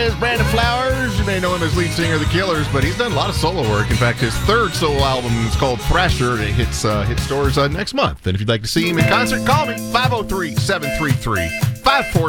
is Brandon Flowers. You may know him as lead singer of The Killers, but he's done a lot of solo work. In fact, his third solo album is called Thrasher, and it hits stores next month. And if you'd like to see him in concert, call me, 503-733-54